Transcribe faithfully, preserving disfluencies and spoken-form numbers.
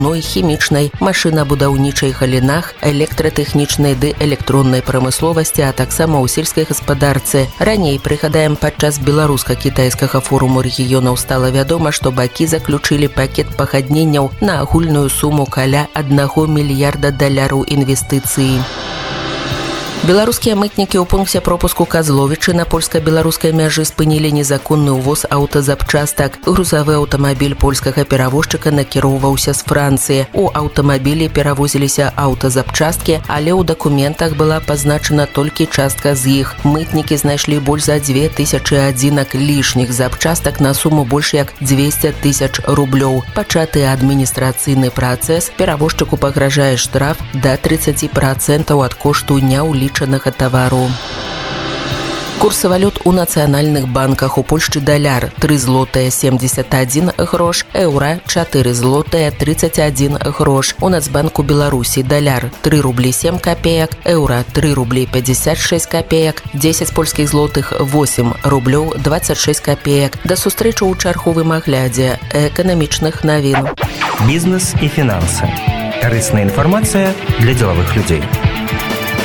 хімічнай, машынабудаўнічай галінах, электратэхнічнай ды электроннай прамысловасці, а таксама ў сельскай гаспадарцы. Раней, прыгадаем, падчас беларуска-кітайскага форуму рэгіёнаў стала вядома, што бакі заключылі пакет пагадненняў на агульную суму каля аднаго мільярда даляраў інвестыцыі. Беларускія мытнікі ў пункце пропуску Казловічы на польска-беларускай мяжы спынілі незаконны ўвоз аўтазапчастак. Грузавы аўтамабіль польскага перавозчыка накіроўваўся з Францыі. У аўтамабілі перавозіліся аўтазапчасткі, але ў дакументах была пазначана толькі частка з іх. Мытнікі знайшлі больш за дзве тысячы адзінак лішніх запчастак на суму больш як дзвесце тысяч рублёў. Пачаты адміністрацыйны працэс, перавозчыку пагражае штраф да тридцати процентаў ад кошту няўлічанага тавару. Курсы валют у нацыянальных банках. У Польшчы даляр тры злотыя семьдесят один грош, еўра чатыры злотыя тридцать один грош. У Нацбанку Беларусі даляр тры рублі сем копеек, еўра тры рублі пятьдесят шесть копеек, дзесяць польскіх злотых восемь рублёў двадцать шесть копеек. Да сустрэчы ў чарговым аглядзе эканамічных навін. Бізнес і фінансы. Карысная інфармацыя для дзелавых людзей.